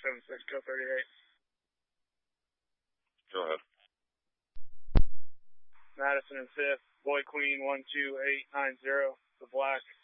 76, go 38. Go ahead. Madison and 5th, Boy Queen 12890, the black.